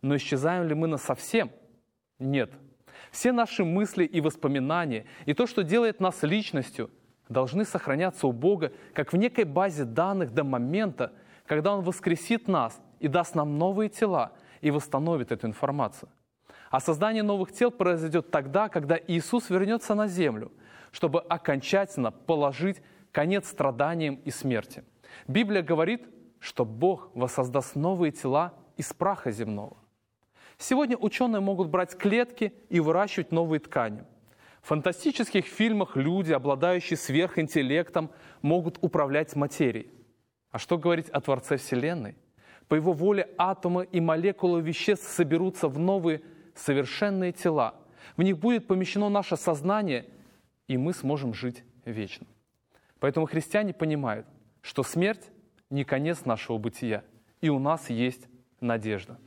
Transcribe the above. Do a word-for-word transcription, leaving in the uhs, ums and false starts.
Но исчезаем ли мы насовсем? Нет. Все наши мысли и воспоминания, и то, что делает нас личностью, должны сохраняться у Бога, как в некой базе данных до момента, когда Он воскресит нас и даст нам новые тела и восстановит эту информацию. А создание новых тел произойдет тогда, когда Иисус вернется на землю, чтобы окончательно положить конец страданиям и смерти. Библия говорит, что Бог воссоздаст новые тела из праха земного. Сегодня ученые могут брать клетки и выращивать новые ткани. В фантастических фильмах люди, обладающие сверхинтеллектом, могут управлять материей. А что говорить о Творце Вселенной? По Его воле атомы и молекулы веществ соберутся в новые совершенные тела. В них будет помещено наше сознание, и мы сможем жить вечно. Поэтому христиане понимают, что смерть не конец нашего бытия, и у нас есть надежда.